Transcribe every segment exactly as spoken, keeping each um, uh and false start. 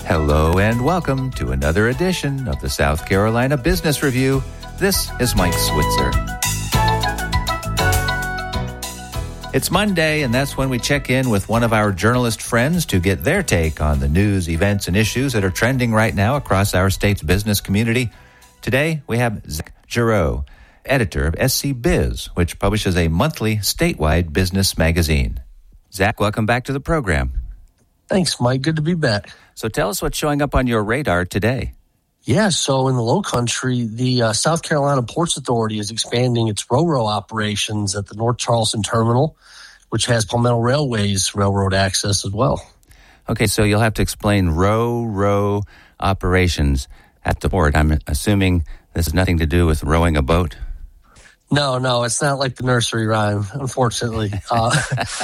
Hello and welcome to another edition of the South Carolina Business Review. This is Mike Switzer. It's Monday, and that's when we check in with one of our journalist friends to get their take on the news, events, and issues that are trending right now across our state's business community. Today, we have Zach Giroux, editor of S C Biz, which publishes a monthly statewide business magazine. Zach, welcome back to the program. Thanks, Mike. Good to be back. So tell us what's showing up on your radar today. Yeah, so in the Low Country, the uh, South Carolina Ports Authority is expanding its Ro-Ro operations at the North Charleston Terminal, which has Palmetto Railway's railroad access as well. Okay, so you'll have to explain Ro-Ro operations at the port. I'm assuming this has nothing to do with rowing a boat? No, no, it's not like the nursery rhyme, unfortunately. uh,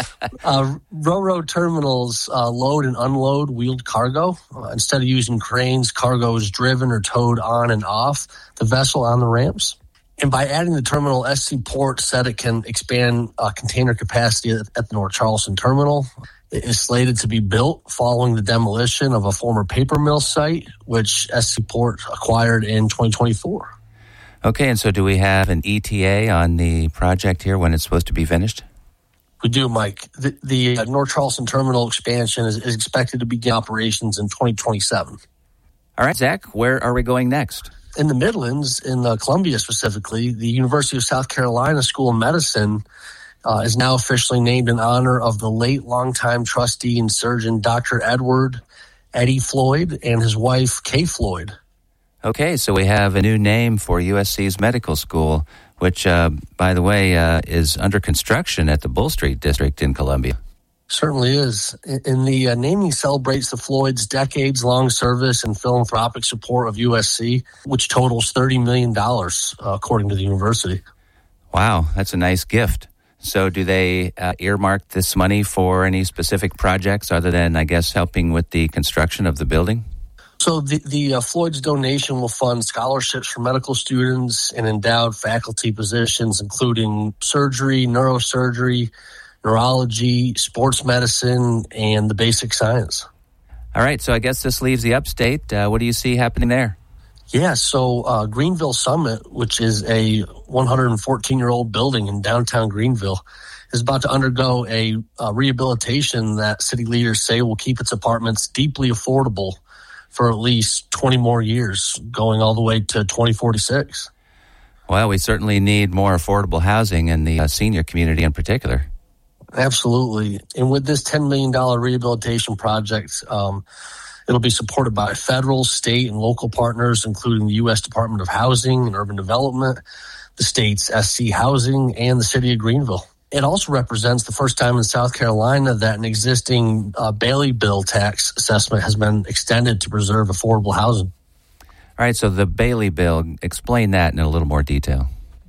uh, Ro-Ro terminals uh, load and unload wheeled cargo. Uh, instead of using cranes, cargo is driven or towed on and off the vessel on the ramps. And by adding the terminal, S C Port said it can expand uh, container capacity at, at the North Charleston Terminal. It is slated to be built following the demolition of a former paper mill site, which S C Port acquired in twenty twenty-four. Okay, and so do we have an E T A on the project here when it's supposed to be finished? We do, Mike. The, the uh, North Charleston Terminal expansion is, is expected to begin operations in twenty twenty-seven. All right, Zach, where are we going next? In the Midlands, in uh, Columbia specifically, the University of South Carolina School of Medicine uh, is now officially named in honor of the late longtime trustee and surgeon Doctor Edward Eddie Floyd and his wife Kay Floyd. Okay, so we have a new name for U S C's medical school, which, uh, by the way, uh, is under construction at the Bull Street District in Columbia. Certainly is. And the uh, naming celebrates the Floyd's decades-long service and philanthropic support of U S C, which totals thirty million dollars, uh, according to the university. Wow, that's a nice gift. So do they uh, earmark this money for any specific projects other than, I guess, helping with the construction of the building? So the, the uh, Floyd's donation will fund scholarships for medical students and endowed faculty positions, including surgery, neurosurgery, neurology, sports medicine, and the basic science. All right, so I guess this leaves the upstate. Uh, what do you see happening there? Yeah, so uh, Greenville Summit, which is a one hundred fourteen-year-old building in downtown Greenville, is about to undergo a, a rehabilitation that city leaders say will keep its apartments deeply affordable for at least twenty more years, going all the way to twenty forty-six. Well, we certainly need more affordable housing in the uh, senior community in particular. Absolutely. And with this ten million dollars rehabilitation project, um, it'll be supported by federal, state, and local partners, including the U S Department of Housing and Urban Development, the state's S C Housing, and the city of Greenville. It also represents the first time in South Carolina that an existing uh, Bailey Bill tax assessment has been extended to preserve affordable housing. All right, so the Bailey Bill, explain that in a little more detail.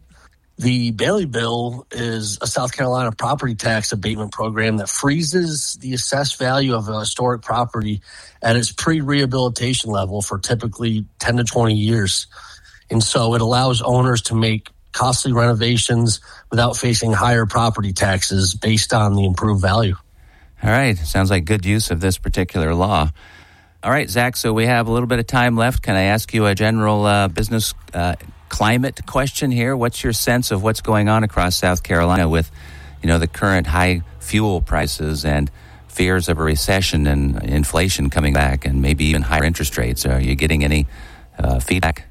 The Bailey Bill is a South Carolina property tax abatement program that freezes the assessed value of a historic property at its pre-rehabilitation level for typically ten to twenty years. And so it allows owners to make costly renovations without facing higher property taxes based on the improved value. All right. Sounds like good use of this particular law. All right, Zach, so we have a little bit of time left. Can I ask you a general uh, business uh, climate question here? What's your sense of what's going on across South Carolina with, you know, the current high fuel prices and fears of a recession and inflation coming back and maybe even higher interest rates? Are you getting any uh, feedback?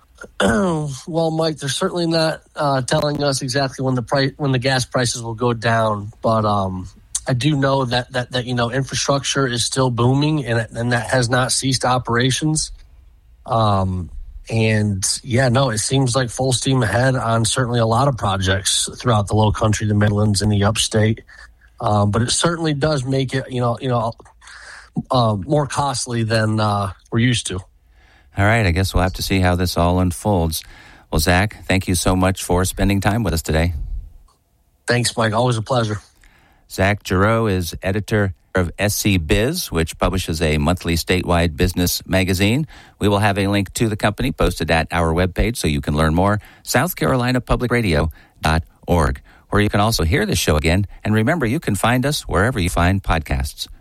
Well, Mike, they're certainly not uh, telling us exactly when the price, when the gas prices will go down. But um, I do know that, that that you know infrastructure is still booming, and and that has not ceased operations. Um, and yeah, no, it seems like full steam ahead on certainly a lot of projects throughout the Low Country, the Midlands, and the Upstate. Um, but it certainly does make it you know you know uh, more costly than uh, we're used to. All right, I guess we'll have to see how this all unfolds. Well, Zach, thank you so much for spending time with us today. Thanks, Mike. Always a pleasure. Zach Giroux is editor of S C Biz, which publishes a monthly statewide business magazine. We will have a link to the company posted at our webpage so you can learn more, south carolina public radio dot org, where you can also hear the show again. And remember, you can find us wherever you find podcasts.